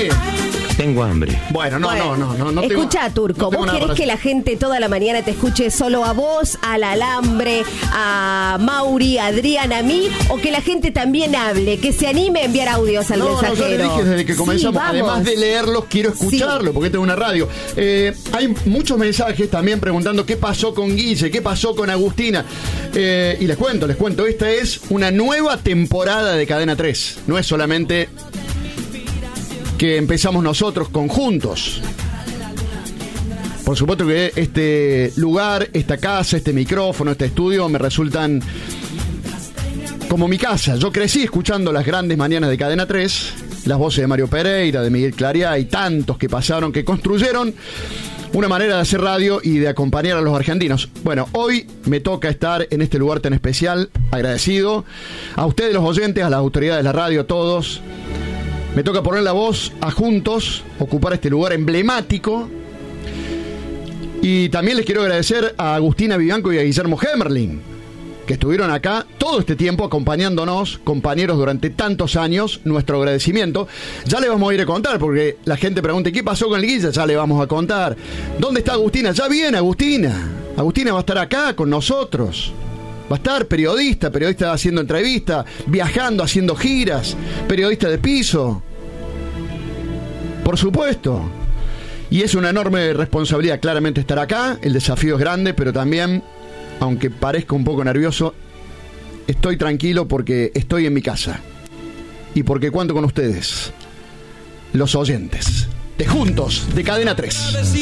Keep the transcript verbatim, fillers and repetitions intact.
hambre? Tengo hambre. Bueno, no, Bueno, no, no, no, no tengo- escucha, Turco, no tengo ¿vos nada querés para que la gente toda la mañana te escuche solo a vos, al Alambre, a Mauri, a Adrián, a mí? ¿O que la gente también hable, que se anime a enviar audios al No, no, mensajero? yo le dije desde que Sí, comenzamos, vamos. además de leerlos, quiero escucharlo, Sí. porque tengo una radio. Eh, hay muchos mensajes también preguntando qué pasó con Guille, qué pasó con Agustina. Eh, y les cuento, les cuento, esta es una nueva temporada de Cadena tres. No es solamente que empezamos nosotros conjuntos. Por supuesto que este lugar, esta casa, este micrófono, este estudio me resultan como mi casa. Yo crecí escuchando las grandes mañanas de Cadena tres, las voces de Mario Pereira, de Miguel Clariá y tantos que pasaron, que construyeron una manera de hacer radio y de acompañar a los argentinos. Bueno, hoy me toca estar en este lugar tan especial, agradecido a ustedes los oyentes, a las autoridades de la radio, a todos. Me toca poner la voz a Juntos, ocupar este lugar emblemático. Y también les quiero agradecer a Agustina Vivanco y a Guillermo Hemerling, que estuvieron acá todo este tiempo acompañándonos, compañeros durante tantos años. Nuestro agradecimiento. Ya le vamos a ir a contar, porque la gente pregunta, ¿qué pasó con el Guilla? Ya le vamos a contar. ¿Dónde está Agustina? Ya viene Agustina. Agustina va a estar acá con nosotros. Va a estar periodista, periodista haciendo entrevistas, viajando, haciendo giras, periodista de piso. Por supuesto. Y es una enorme responsabilidad claramente estar acá. El desafío es grande, pero también, aunque parezca un poco nervioso, estoy tranquilo porque estoy en mi casa. Y porque cuento con ustedes, los oyentes de Juntos, de Cadena tres.